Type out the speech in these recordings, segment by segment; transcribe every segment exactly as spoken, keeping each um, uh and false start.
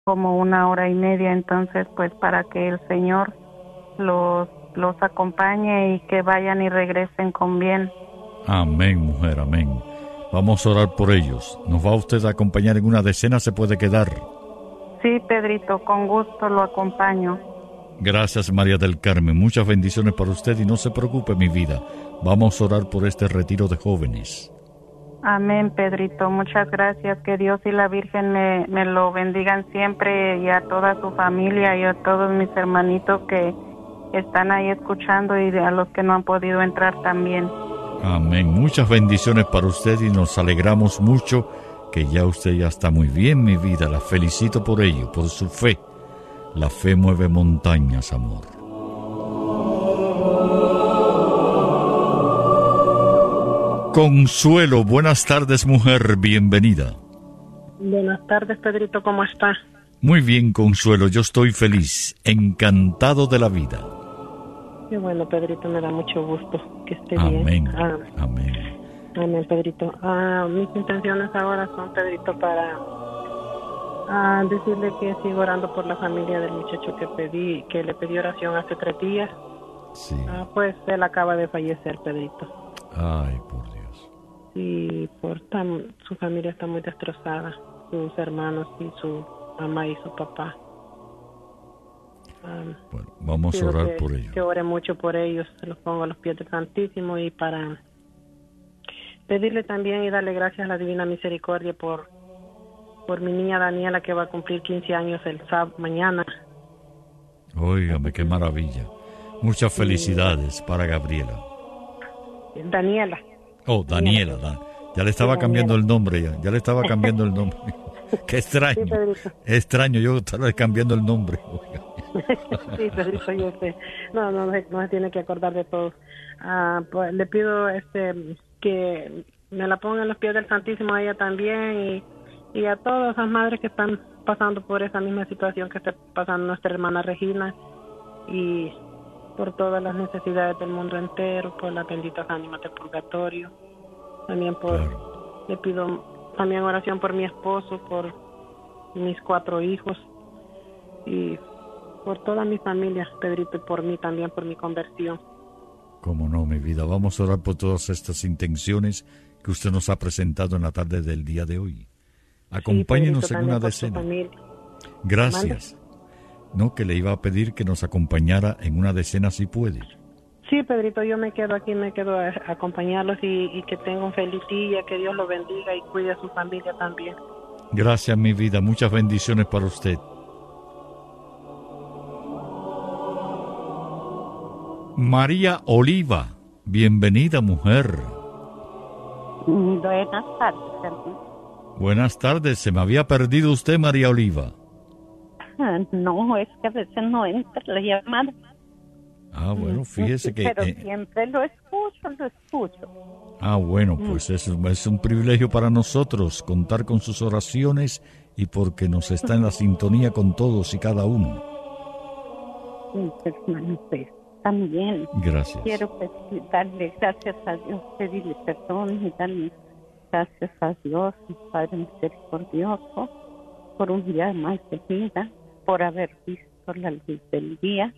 como una hora y media, entonces pues para que el Señor los, los acompañe y que vayan y regresen con bien. Amén, mujer, amén. Vamos a orar por ellos. ¿Nos va usted a acompañar en una decena? ¿Se puede quedar? Sí, Pedrito, con gusto lo acompaño. Gracias, María del Carmen. Muchas bendiciones para usted y no se preocupe, mi vida. Vamos a orar por este retiro de jóvenes. Amén, Pedrito. Muchas gracias. Que Dios y la Virgen me, me lo bendigan siempre, y a toda su familia y a todos mis hermanitos que están ahí escuchando, y a los que no han podido entrar también. Amén. Muchas bendiciones para usted y nos alegramos mucho que ya usted ya está muy bien, mi vida. La felicito por ello, por su fe. La fe mueve montañas, amor. Consuelo, buenas tardes, mujer, bienvenida. Buenas tardes, Pedrito, ¿cómo está? Muy bien, Consuelo, yo estoy feliz, encantado de la vida. Qué bueno, Pedrito, me da mucho gusto que esté amén, bien. Ah, amén. Amén, Pedrito. Ah, mis intenciones ahora son, Pedrito, para ah, decirle que sigo orando por la familia del muchacho que pedí, que le pedí oración hace tres días. Sí. Ah, pues él acaba de fallecer, Pedrito. Ay, por Dios. Sí, por tan, su familia está muy destrozada, sus hermanos y su mamá y su papá. Um, bueno, vamos a orar que, por ellos. Que ore mucho por ellos, se los pongo a los pies del Santísimo, y para pedirle también y darle gracias a la Divina Misericordia por por mi niña Daniela, que va a cumplir quince años el sábado mañana. Óigame, qué maravilla. Muchas felicidades sí. para Gabriela. Daniela. Oh, Daniela, Daniela. Ya le estaba sí, cambiando el nombre, ya, ya le estaba cambiando el nombre. Qué extraño, sí, extraño yo estarle cambiando el nombre. Sí, Pedrito, yo sé. No, no, no, no se tiene que acordar de todo. Ah, pues le pido este que me la ponga en los pies del Santísimo a ella también, y, y a todas esas madres que están pasando por esa misma situación que está pasando nuestra hermana Regina, y por todas las necesidades del mundo entero, por las benditas ánimas del purgatorio. También por claro. Le pido también oración por mi esposo, por mis cuatro hijos y por toda mi familia, Pedrito, y por mí también, por mi conversión. Cómo no, mi vida. Vamos a orar por todas estas intenciones que usted nos ha presentado en la tarde del día de hoy. Acompáñenos sí, Pedrito, en una decena. Gracias. No, que le iba a pedir que nos acompañara en una decena si puede. Sí, Pedrito, yo me quedo aquí, me quedo a acompañarlos, y, y que tenga un feliz día, que Dios los bendiga y cuide a su familia también. Gracias, mi vida. Muchas bendiciones para usted. María Oliva, bienvenida, mujer. Buenas tardes, hermano. Buenas tardes, se me había perdido usted, María Oliva. No, es que a veces no entra la llamada. Ah, bueno, fíjese que... Pero eh, siempre lo escucho, lo escucho. Ah, bueno, pues es, es un privilegio para nosotros contar con sus oraciones, y porque nos está en la sintonía con todos y cada uno. Hermano, pues también gracias. Quiero pues, darle gracias a Dios, pedirle perdón y darle gracias a Dios, Padre misericordioso, por un día más de vida, por haber visto la luz del día,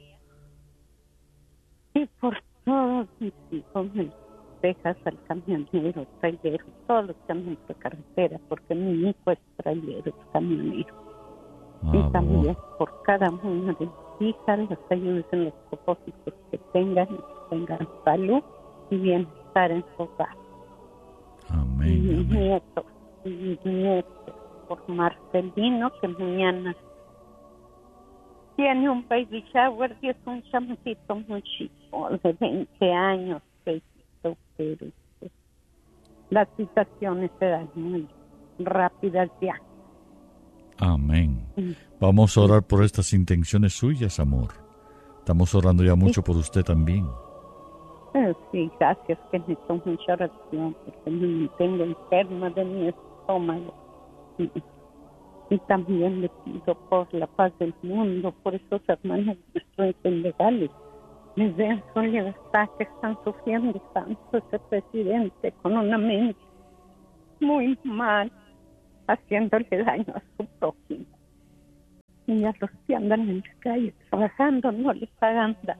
y por todos mis hijos, mis hijas, al camionero, trailero, todos los que andan por carretera, porque mi hijo es trailero, es camionero. Ah, y también bueno. por cada una de mis hijas, las ayudes en los propósitos que tengan, que tengan salud y bienestar en su hogar. Amén. Y mis amén. nietos, y mis nietos, por Marcelino, que mañana tiene un baby shower, y es un chamaquito muy chico, de veinte años, pero pues, las situaciones se dan muy rápidas ya. Amén. Vamos a orar por estas intenciones suyas, amor. Estamos orando ya mucho por usted también. Sí, gracias, que necesito mucha oración, porque me tengo enferma de mi estómago. Y, y también le pido por la paz del mundo, por esos hermanos nuestros ilegales. Les den su libertad, que están sufriendo tanto ese presidente con una mente muy mal, haciéndole daño a su prójimo. y a los que andan en la calle trabajando no les pagan nada.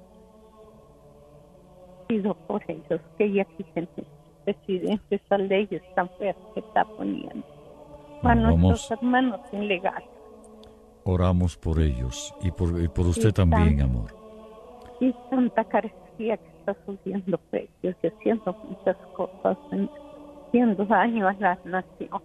Pido por ellos que ya quiten el presidente esa ley tan fea que está poniendo a Vamos. nuestros hermanos ilegales. Oramos por ellos y por, y por usted y también, tan, amor. Y tanta carestía que está subiendo precios y haciendo muchas cosas, haciendo daño a la nación.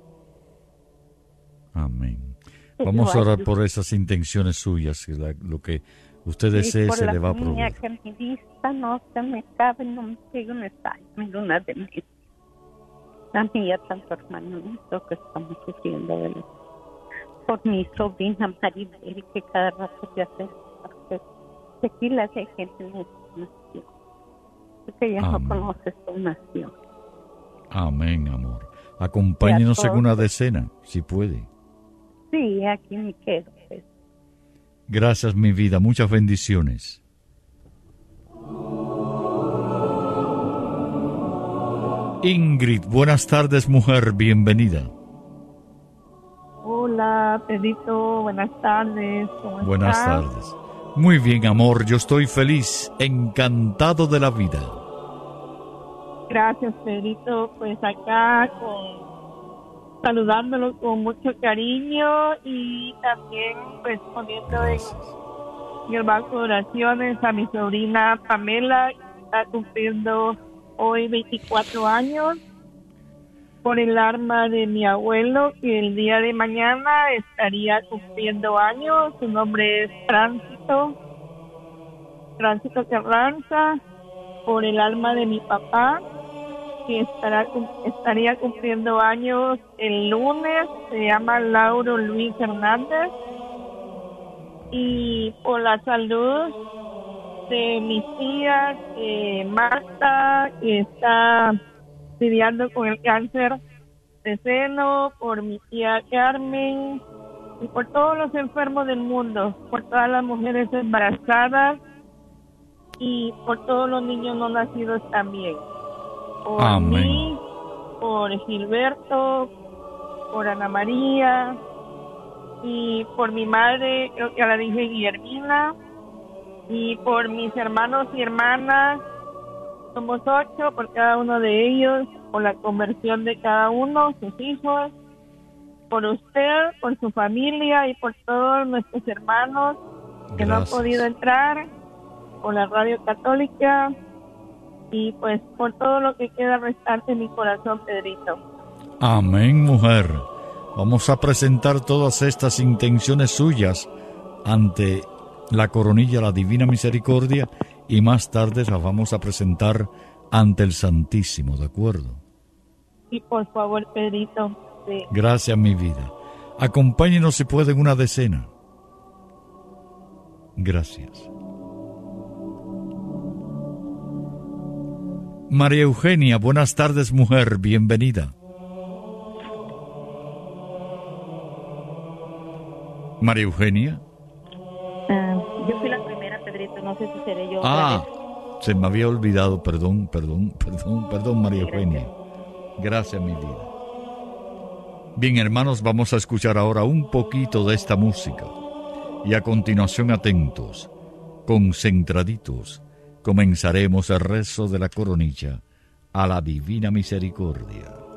Amén. Vamos a orar por esas intenciones suyas, la, lo que usted desee se le va a proveer. Que mi vista no se me cabe, no me sigue un ensayo, mi luna de mes. La mía, tanto hermano, lo que estamos sufriendo de él. Por mi sobrina Maribel, que cada rato se hace tequila de gente en esta nación, porque ella Amén. No conoce su nación. Amén, amor. Acompáñenos en una decena, si puede. Sí, aquí me quedo. Pues. Gracias, mi vida. Muchas bendiciones. Ingrid, buenas tardes, mujer. Bienvenida. Hola, Pedrito. Buenas tardes. ¿Cómo buenas estás? tardes. Muy bien, amor. Yo estoy feliz, encantado de la vida. Gracias, Pedrito. Pues acá con saludándolo con mucho cariño y también pues poniendo en, en el banco de oraciones a mi sobrina Pamela, que está cumpliendo hoy veinticuatro años, por el alma de mi abuelo, que el día de mañana estaría cumpliendo años. Su nombre es Tránsito, Tránsito Carranza, por el alma de mi papá, que estará estaría cumpliendo años el lunes, se llama Lauro Luis Hernández, y por la salud de mis tías, eh, Marta, que está lidiando con el cáncer de seno, por mi tía Carmen, y por todos los enfermos del mundo, por todas las mujeres embarazadas, y por todos los niños no nacidos también. Por Amén. mí, por Gilberto, por Ana María y por mi madre, creo que ya la dije, Guillermina, y por mis hermanos y hermanas, somos ocho, por cada uno de ellos, por la conversión de cada uno, sus hijos, por usted, por su familia y por todos nuestros hermanos que Gracias. No han podido entrar, por la Radio Católica, y pues por todo lo que queda restante en mi corazón, Pedrito. Amén, mujer. Vamos a presentar todas estas intenciones suyas ante la coronilla, la Divina Misericordia, y más tarde las vamos a presentar ante el Santísimo, ¿de acuerdo? Sí, por favor, Pedrito. Sí. Gracias, mi vida. Acompáñenos si puede en una decena. Gracias. María Eugenia, buenas tardes, mujer, bienvenida. María Eugenia. Uh, yo fui la primera, Pedrito, no sé si seré yo. Ah, se me había olvidado, perdón, perdón, perdón, perdón, María Eugenia. Gracias, mi vida. Bien, hermanos, vamos a escuchar ahora un poquito de esta música. Y a continuación, atentos, concentraditos, comenzaremos el rezo de la coronilla a la Divina Misericordia.